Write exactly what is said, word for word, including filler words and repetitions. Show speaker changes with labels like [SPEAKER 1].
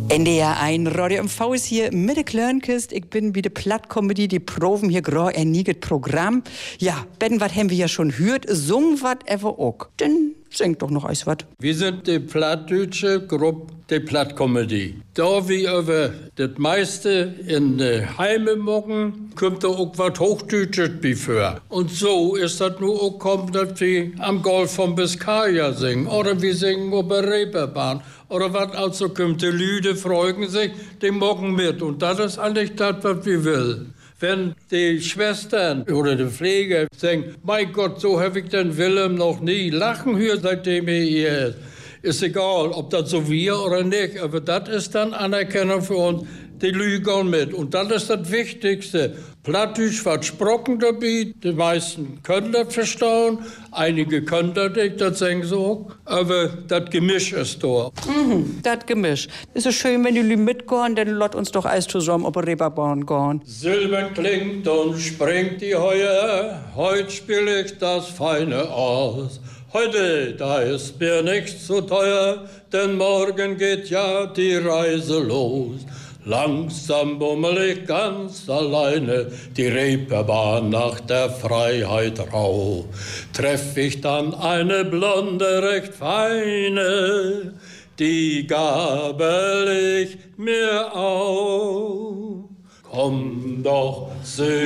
[SPEAKER 1] N D R eins Radio M V ist hier mit der Klörnkist. Ich bin bei der Plattkomödie, die proben hier gerade ein nieges Programm. Ja, Ben, was haben wir ja schon gehört, sung wat ever auch. Dann singt doch noch eins wat.
[SPEAKER 2] Wir sind die plattdeutsche Gruppe, die Plattkomödie. Da wir über das meiste in die Heime mocken, kommt da auch was Hochdeutsches befür. Und so ist das nur auch kommt, dass wir am Golf von Biskaya singen. Oder wir singen auf der Reeperbahn. Oder was also kommt, die Lüde freuen sich, die mocken mit. Und das ist eigentlich das, was wir will. Wenn die Schwestern oder die Pfleger sagen, mein Gott, so habe ich den Willem noch nie lachen hören, seitdem er hier ist. Ist egal, ob das so wir oder nicht, aber das ist dann Anerkennung für uns. Die lügen mit. Und das ist das Wichtigste. Plattdeutsch wird gesprochen dabei. Die meisten können das verstehen. Einige können das nicht, das sagen sie auch. Aber das Gemisch ist da.
[SPEAKER 1] Mhm, das Gemisch. Ist so schön, wenn die Leute mitgehen, dann lasst uns doch alles zusammen auf die Reeperbahn gehen.
[SPEAKER 2] Silbern klingt und springt die Heuer. Heute spiele ich das Feine aus. Heute, da ist mir nichts so teuer, denn morgen geht ja die Reise los. Langsam bummel ich ganz alleine die Reeperbahn nach der Freiheit rau. Treff ich dann eine Blonde, recht feine, die gabel ich mir auf. Komm doch,